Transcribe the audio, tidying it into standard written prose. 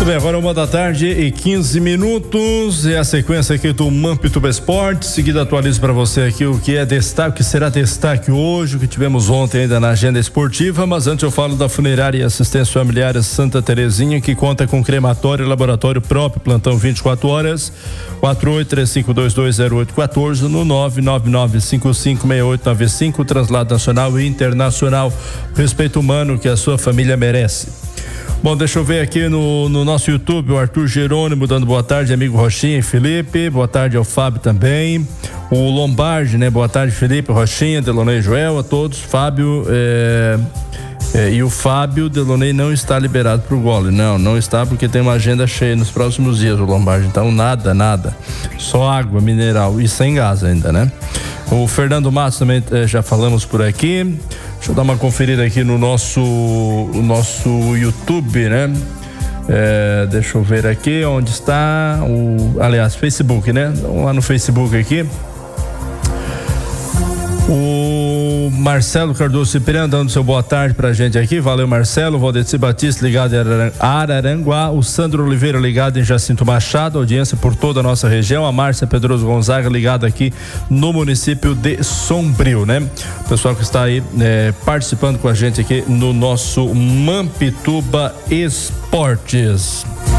bem, agora 1h15 é a sequência aqui do Mampituba Esporte. Seguida atualizo para você aqui o que é destaque, o que será destaque hoje, o que tivemos ontem ainda na agenda esportiva, mas antes eu falo da Funerária e Assistência Familiar Santa Terezinha, que conta com crematório e laboratório próprio, plantão 24 horas, 4835220814 no 999556895, translado nacional e internacional, respeito humano que a sua família merece. Bom, deixa eu ver aqui no nosso YouTube, o Arthur Jerônimo dando boa tarde, amigo Rochinha e Felipe, boa tarde ao Fábio também, o Lombardi, né, boa tarde Felipe, Rochinha, Delonei, Joel, a todos, Fábio, e o Fábio Delonei não está liberado pro gole, não está porque tem uma agenda cheia nos próximos dias, o Lombardi, então nada, só água mineral e sem gás ainda, né? O Fernando Matos também já falamos por aqui. Deixa eu dar uma conferida aqui no nosso YouTube, né? Deixa eu ver aqui onde está Facebook, né? Lá no Facebook aqui. O Marcelo Cardoso Cipriano dando seu boa tarde pra gente aqui, valeu Marcelo. O Valdeci Batista ligado em Araranguá, o Sandro Oliveira ligado em Jacinto Machado, audiência por toda a nossa região, a Márcia Pedroso Gonzaga ligado aqui no município de Sombrio, né? O pessoal que está aí participando com a gente aqui no nosso Mampituba Esportes.